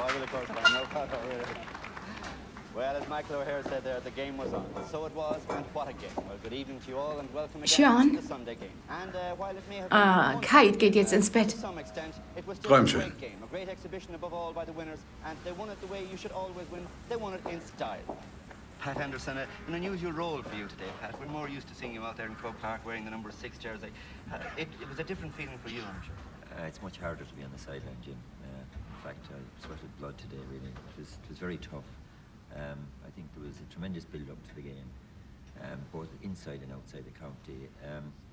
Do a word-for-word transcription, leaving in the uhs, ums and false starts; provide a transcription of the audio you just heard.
I will, of course, Brian. No bother, really. Well, as Michael O'Hare said there, the game was on. So it was, and what a game. Well, good evening to you all, and welcome again Sean? to the Sunday game. And uh, while it may have Ah, Kite geht jetzt ins Bett. to some extent, it was still a great game, a great exhibition above all by the winners, and they won it the way you should always win. They won it in style. Pat Henderson, uh, an unusual role for you today, Pat. We're more used to seeing you out there in Croke Park wearing the number six jersey. Uh, it, it was a different feeling for you, I'm sure. Uh, it's much harder to be on the sideline, Jim. Uh, in fact, I sweated blood today, really. It was, it was very tough. Um, I think there was a tremendous build-up to the game, um, both inside and outside the county. Um,